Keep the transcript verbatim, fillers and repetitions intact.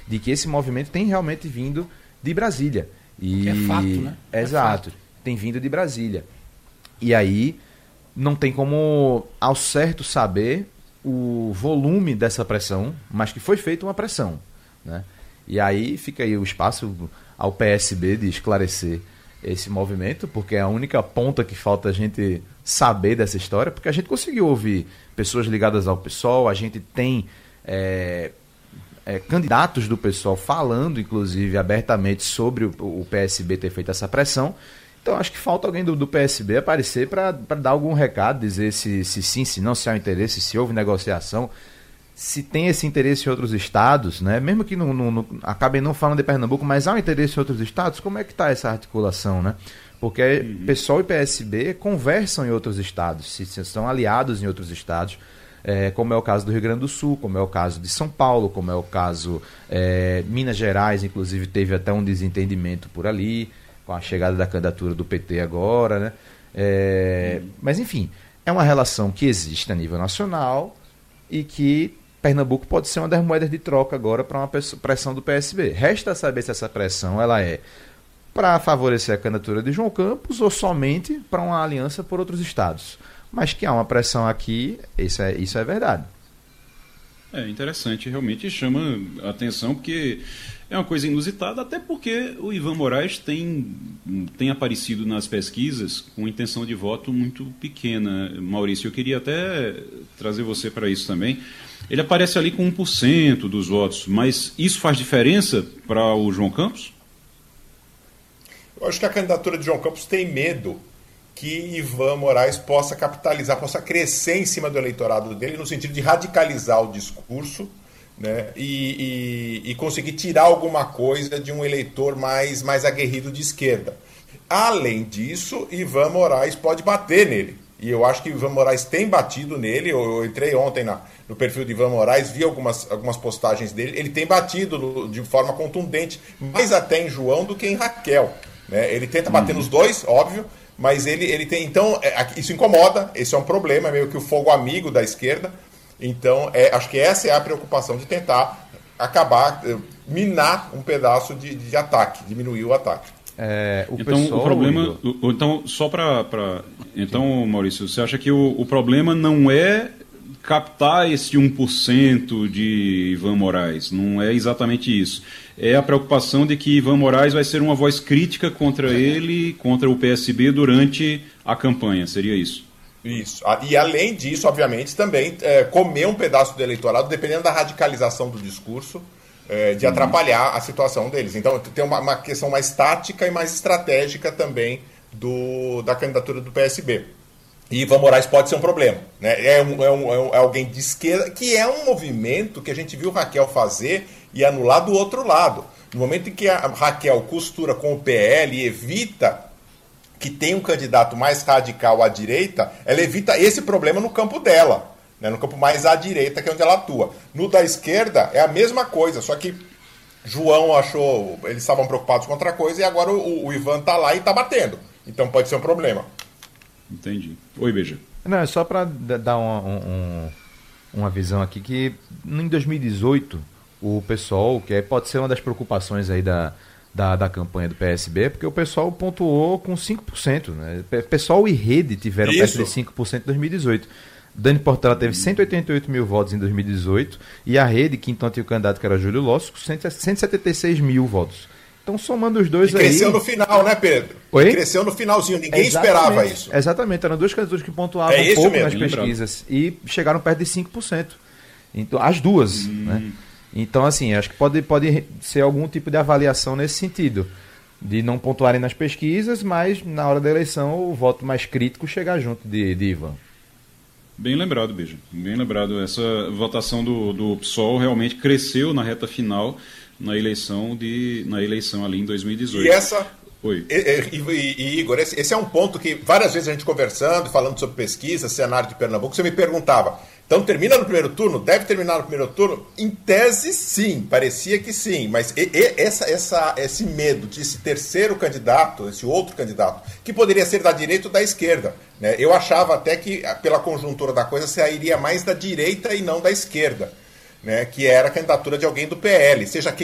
de que esse movimento tem realmente vindo de Brasília. E... É fato, né? Exato, é fato. Tem vindo de Brasília. E aí não tem como ao certo saber o volume dessa pressão, mas que foi feita uma pressão, né? E aí fica aí o espaço ao P S B de esclarecer esse movimento, porque é a única ponta que falta a gente saber dessa história, porque a gente conseguiu ouvir pessoas ligadas ao PSOL, a gente tem é, é, candidatos do PSOL falando, inclusive, abertamente sobre o, o P S B ter feito essa pressão. Então acho que falta alguém do, do P S B aparecer para dar algum recado, dizer se, se sim, se não, se há interesse, se houve negociação, se tem esse interesse em outros estados, né? Mesmo que não, não, não, acabem não falando de Pernambuco, mas há um interesse em outros estados, como é que está essa articulação, né? Porque uhum. PSOL e P S B conversam em outros estados, se, se são aliados em outros estados, é, como é o caso do Rio Grande do Sul, como é o caso de São Paulo, como é o caso é, Minas Gerais, inclusive teve até um desentendimento por ali, com a chegada da candidatura do P T agora, né? É, uhum. Mas, enfim, é uma relação que existe a nível nacional e que Pernambuco pode ser uma das moedas de troca agora para uma pressão do P S B. Resta saber se essa pressão ela é para favorecer a candidatura de João Campos ou somente para uma aliança por outros estados. Mas que há uma pressão aqui, isso é, isso é verdade. É interessante, realmente chama a atenção, porque é uma coisa inusitada, até porque o Ivan Moraes tem, tem aparecido nas pesquisas com intenção de voto muito pequena. Maurício, eu queria até trazer você para isso também. Ele aparece ali com um por cento dos votos, mas isso faz diferença para o João Campos? Eu acho que a candidatura de João Campos tem medo que Ivan Moraes possa capitalizar, possa crescer em cima do eleitorado dele, no sentido de radicalizar o discurso, né, e, e, e conseguir tirar alguma coisa de um eleitor mais, mais aguerrido de esquerda. Além disso, Ivan Moraes pode bater nele. E eu acho que Ivan Moraes tem batido nele. Eu, eu entrei ontem na, no perfil de Ivan Moraes, vi algumas, algumas postagens dele. Ele tem batido no, de forma contundente, mais até em João do que em Raquel, né? Ele tenta bater uhum. nos dois, óbvio, mas ele, ele tem... Então, é, isso incomoda, esse é um problema, é meio que o fogo amigo da esquerda. Então, é, acho que essa é a preocupação de tentar acabar, minar um pedaço de, de ataque, diminuir o ataque. É, o então, pessoal, o problema... O, então, só para... Então, Maurício, você acha que o, o problema não é captar esse um por cento de Ivan Moraes? Não é exatamente isso. É a preocupação de que Ivan Moraes vai ser uma voz crítica contra ele, contra o P S B durante a campanha, seria isso? Isso. E além disso, obviamente, também é, comer um pedaço do eleitorado, dependendo da radicalização do discurso, é, de atrapalhar a situação deles. Então tem uma, uma questão mais tática e mais estratégica também do, da candidatura do P S B. E Ivan Moraes pode ser um problema, né? É, um, é, um, é, um, é alguém de esquerda, que é um movimento que a gente viu Raquel fazer e anular do outro lado. No momento em que a Raquel costura com o P L e evita que tenha um candidato mais radical à direita, ela evita esse problema no campo dela, né? No campo mais à direita, que é onde ela atua. No da esquerda é a mesma coisa, só que João achou, eles estavam preocupados com outra coisa e agora o, o Ivan está lá e está batendo. Então pode ser um problema. Entendi. Oi, Beija. Não, é só para dar uma, um, uma visão aqui que em dois mil e dezoito o pessoal, que pode ser uma das preocupações aí da, da, da campanha do P S B, porque o pessoal pontuou com cinco por cento, né? Pessoal e Rede tiveram Isso. perto de cinco por cento em dois mil e dezoito. Dani Portela teve cento e oitenta e oito mil votos em dois mil e dezoito e a Rede, que então tinha o candidato que era Júlio Lócio, cento e setenta e seis mil votos. Então, somando os dois e aí... cresceu no final, né, Pedro? Oi? Cresceu no finalzinho, ninguém Exatamente, esperava isso. Exatamente, eram duas candidaturas que pontuavam É um pouco mesmo, nas pesquisas e chegaram perto de cinco por cento. Então, as duas, hum. né? Então, assim, acho que pode, pode ser algum tipo de avaliação nesse sentido, de não pontuarem nas pesquisas, mas na hora da eleição o voto mais crítico chegar junto de, de Ivan. Bem lembrado, Beija. Bem lembrado. Essa votação do, do PSOL realmente cresceu na reta final na eleição, de, na eleição ali em dois mil e dezoito. E essa... Oi. E, e, e, e Igor, esse, esse é um ponto que várias vezes a gente conversando, falando sobre pesquisa, cenário de Pernambuco, você me perguntava, então termina no primeiro turno? Deve terminar no primeiro turno? Em tese, sim, parecia que sim, mas e, e, essa, essa, esse medo de esse terceiro candidato, esse outro candidato, que poderia ser da direita ou da esquerda, né? Eu achava até que, pela conjuntura da coisa, sairia mais da direita e não da esquerda, né? Que era a candidatura de alguém do P L, seja quem